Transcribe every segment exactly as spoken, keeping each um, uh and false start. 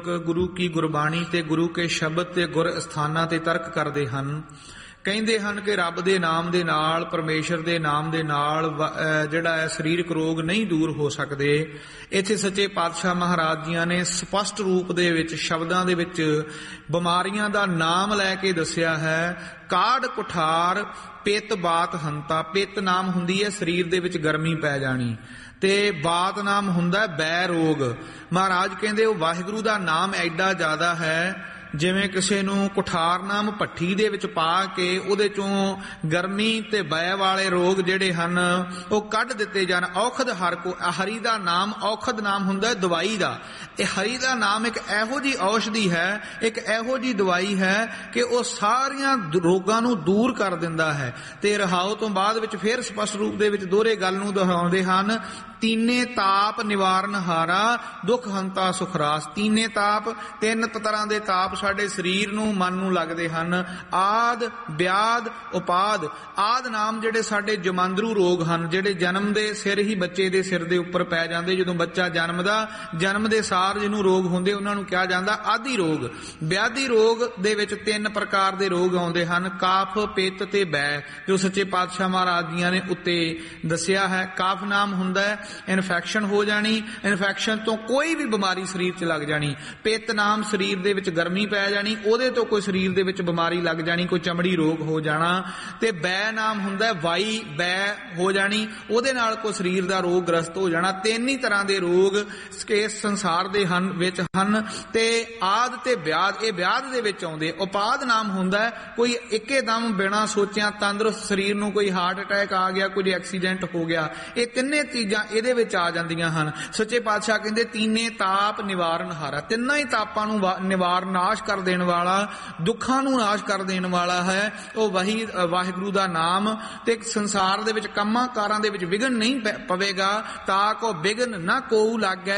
गुरु की गुरबाणी ते गुरु के शब्द ते गुर अस्थानां ते तर्क करते हैं। ਕਹਿੰਦੇ ਹਨ ਕਿ ਰੱਬ ਦੇ ਨਾਮ ਦੇ ਨਾਲ, ਪਰਮੇਸ਼ਰ ਦੇ ਨਾਮ ਦੇ ਨਾਲ ਜਿਹੜਾ ਹੈ ਸਰੀਰਕ ਰੋਗ ਨਹੀਂ ਦੂਰ ਹੋ ਸਕਦੇ। ਇੱਥੇ ਸੱਚੇ ਪਾਤਸ਼ਾਹ ਮਹਾਰਾਜ ਜੀਆਂ ਨੇ ਸਪਸ਼ਟ ਰੂਪ ਦੇ ਵਿੱਚ ਸ਼ਬਦਾਂ ਦੇ ਵਿੱਚ ਬਿਮਾਰੀਆਂ ਦਾ ਨਾਮ ਲੈ ਕੇ ਦੱਸਿਆ ਹੈ। ਕਾੜ ਕੁਠਾਰ ਪਿੱਤ ਬਾਤ ਹੰਤਾ। ਪਿੱਤ ਨਾਮ ਹੁੰਦੀ ਹੈ ਸਰੀਰ ਦੇ ਵਿੱਚ ਗਰਮੀ ਪੈ ਜਾਣੀ, ਤੇ ਬਾਤ ਨਾਮ ਹੁੰਦਾ ਬੈ ਰੋਗ। ਮਹਾਰਾਜ ਕਹਿੰਦੇ ਉਹ ਵਾਹਿਗੁਰੂ ਦਾ ਨਾਮ ਐਡਾ ਜ਼ਿਆਦਾ ਹੈ ਜਿਵੇਂ ਕਿਸੇ ਨੂੰ ਕੁਠਾਰ ਨਾਮ ਭੱਠੀ ਦੇ ਵਿੱਚ ਪਾ ਕੇ ਉਹਦੇ ਚੋਂ ਗਰਮੀ ਤੇ ਬੈ ਵਾਲੇ ਰੋਗ ਜਿਹੜੇ ਹਨ ਉਹ ਕੱਢ ਦਿੱਤੇ ਜਾਣ। ਔਖਦ ਹਰ ਕੋ, ਹਰੀ ਦਾ ਨਾਮ ਔਖਦ ਨਾਮ ਹੁੰਦਾ ਦਵਾਈ ਦਾ। ਇਹ ਹਰੀ ਦਾ ਨਾਮ ਇੱਕ ਇਹੋ ਜਿਹੀ ਔਸ਼ਧੀ ਹੈ, ਇੱਕ ਇਹੋ ਜਿਹੀ ਦਵਾਈ ਹੈ ਕਿ ਉਹ ਸਾਰੀਆਂ ਰੋਗਾਂ ਨੂੰ ਦੂਰ ਕਰ ਦਿੰਦਾ ਹੈ। ਤੇ ਰਹਾਉ ਤੋਂ ਬਾਅਦ ਵਿੱਚ ਫਿਰ ਸਪਸ਼ਟ ਰੂਪ ਦੇ ਵਿੱਚ ਦੋਹਰੇ ਗੱਲ ਨੂੰ ਦੁਹਰਾਉਂਦੇ ਹਨ। ਤੀਨੇ ਤਾਪ ਨਿਵਾਰਨ ਹਾਰਾ, ਦੁੱਖ ਹੰਤਾ ਸੁਖਰਾਸ। ਤੀਨੇ ਤਾਪ, ਤਿੰਨ ਤਰ੍ਹਾਂ ਦੇ ਤਾਪ ਸਾਡੇ ਸਰੀਰ ਨੂੰ ਮਨ ਨੂੰ ਲੱਗਦੇ ਹਨ। ਆਦ, ਵਿਆਦ, ਉਪਾਦ। ਆਦ ਨਾਮ ਜਿਹੜੇ ਸਾਡੇ ਜਮਾਂਦਰੂ ਰੋਗ ਹਨ, ਜਿਹੜੇ ਜਨਮ ਦੇ ਸਿਰ ਹੀ ਬੱਚੇ ਦੇ ਸਿਰ ਦੇ ਉੱਪਰ ਪੈ ਜਾਂਦੇ। ਜਦੋਂ ਬੱਚਾ ਜਨਮਦਾ, ਜਨਮ ਦੇ ਸਾਰ ਜਿਹਨੂੰ ਰੋਗ ਹੁੰਦੇ ਉਹਨਾਂ ਨੂੰ ਕਿਹਾ ਜਾਂਦਾ ਆਦੀ ਰੋਗ। ਵਿਆਦੀ ਰੋਗ ਦੇ ਵਿੱਚ ਤਿੰਨ ਪ੍ਰਕਾਰ ਦੇ ਰੋਗ ਆਉਂਦੇ ਹਨ, ਕਾਫ, ਪਿੱਤ ਤੇ ਬੈ, ਜੋ ਸੱਚੇ ਪਾਤਸ਼ਾਹ ਮਹਾਰਾਜ ਜੀਆਂ ਨੇ ਉੱਤੇ ਦੱਸਿਆ ਹੈ। ਕਾਫ ਨਾਮ ਹੁੰਦਾ ਹੈ ਇਨਫੈਕਸ਼ਨ ਹੋ ਜਾਣੀ, ਇਨਫੈਕਸ਼ਨ ਤੋਂ ਕੋਈ ਵੀ ਬਿਮਾਰੀ ਸਰੀਰ 'ਚ ਲੱਗ ਜਾਣੀ। ਪਿੱਤ ਨਾਮ ਸਰੀਰ ਦੇ ਵਿੱਚ ਗਰਮੀ ਪੈ ਜਾਣੀ, ਉਹਦੇ ਤੋਂ ਕੋਈ ਸਰੀਰ ਦੇ ਵਿੱਚ ਬਿਮਾਰੀ ਲੱਗ ਜਾਣੀ, ਕੋਈ ਚਮੜੀ ਰੋਗ ਹੋ ਜਾਣਾ। ਤੇ ਬੈ ਨਾਮ ਹੁੰਦਾ ਵਾਈ, ਬੈ ਹੋ ਜਾਣੀ, ਉਹਦੇ ਨਾਲ ਕੋਈ ਸਰੀਰ ਦਾ ਰੋਗ ਗ੍ਰਸਤ ਹੋ ਜਾਣਾ। ਤਿੰਨ ਹੀ ਤਰ੍ਹਾਂ ਦੇ ਰੋਗ ਇਸ ਸੰਸਾਰ ਦੇ ਹਨ ਵਿੱਚ ਹਨ। ਤੇ ਆਦ ਤੇ ਵਿਆਦ, ਇਹ ਵਿਆਦ ਦੇ ਵਿੱਚ ਆਉਂਦੇ। ਉਪਾਦ ਨਾਮ ਹੁੰਦਾ ਕੋਈ ਇੱਕੇ ਦਮ ਬਿਨਾਂ ਸੋਚਿਆ ਤੰਦਰੁਸਤ ਸਰੀਰ ਨੂੰ ਕੋਈ ਹਾਰਟ ਅਟੈਕ ਆ ਗਿਆ, ਕੋਈ ਐਕਸੀਡੈਂਟ ਹੋ ਗਿਆ। ਇਹ ਤਿੰਨੇ ਚੀਜ਼ਾਂ ਇਹਦੇ ਵਿੱਚ ਆ ਜਾਂਦੀਆਂ ਹਨ। ਸੱਚੇ ਪਾਤਸ਼ਾਹ ਕਹਿੰਦੇ ਤੀਨੇ ਤਾਪ ਨਿਵਾਰਨ ਹਾਰਾ। ਤਿੰਨਾਂ ਹੀ ਤਾਪਾਂ ਨੂੰ ਨਿਵਾਰ, ਨਾਸ਼ ਕਰ ਦੇਣ ਵਾਲਾ, ਦੁੱਖਾਂ ਨੂੰ ਨਾਸ਼ ਕਰ ਦੇਣ ਵਾਲਾ ਹੈ ਉਹ ਵਹੀ ਵਾਹਿਗੁਰੂ ਦਾ ਨਾਮ। ਤੇ ਸੰਸਾਰ ਦੇ ਵਿੱਚ ਕੰਮਾਂ ਕਾਰਾਂ ਦੇ ਵਿੱਚ ਵਿਘਨ ਨਹੀਂ ਪਵੇਗਾ। ਤਾਂ ਕੋ ਵਿਘਨ ਨਾ ਕੋਊ ਲੱਗੈ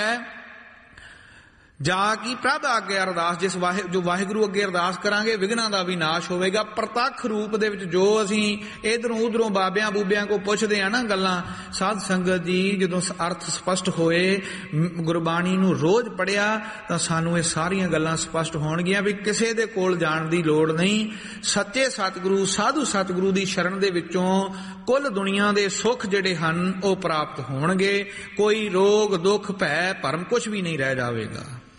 ਜਾ ਕੀ ਪ੍ਰਭ ਅੱਗੇ ਅਰਦਾਸ। ਜਿਸ ਵਾਹਿ ਜੋ ਵਾਹਿਗੁਰੂ ਅੱਗੇ ਅਰਦਾਸ ਕਰਾਂਗੇ ਵਿਘਨਾਂ ਦਾ ਵੀ ਨਾਸ਼ ਹੋਵੇਗਾ। ਪ੍ਰਤੱਖ ਰੂਪ ਦੇ ਵਿੱਚ ਜੋ ਅਸੀਂ ਇਧਰੋਂ ਉਧਰੋਂ ਬਾਬਿਆਂ ਬੂਬਿਆਂ ਕੋਲ ਪੁੱਛਦੇ ਆ ਨਾ ਗੱਲਾਂ, ਸਾਧ ਸੰਗਤ ਜੀ ਜਦੋਂ ਅਰਥ ਸਪਸ਼ਟ ਹੋਏ, ਗੁਰਬਾਣੀ ਨੂੰ ਰੋਜ਼ ਪੜ੍ਹਿਆ ਤਾਂ ਸਾਨੂੰ ਇਹ ਸਾਰੀਆਂ ਗੱਲਾਂ ਸਪਸ਼ਟ ਹੋਣਗੀਆਂ ਵੀ ਕਿਸੇ ਦੇ ਕੋਲ ਜਾਣ ਦੀ ਲੋੜ ਨਹੀਂ। ਸੱਚੇ ਸਤਿਗੁਰੂ, ਸਾਧੂ ਸਤਿਗੁਰੂ ਦੀ ਸ਼ਰਨ ਦੇ ਵਿੱਚੋਂ ਕੁੱਲ ਦੁਨੀਆ ਦੇ ਸੁੱਖ ਜਿਹੜੇ ਹਨ ਉਹ ਪ੍ਰਾਪਤ ਹੋਣਗੇ। ਕੋਈ ਰੋਗ ਦੁੱਖ ਭੈ ਭਰਮ ਕੁਝ ਵੀ ਨਹੀਂ ਰਹਿ ਜਾਵੇਗਾ।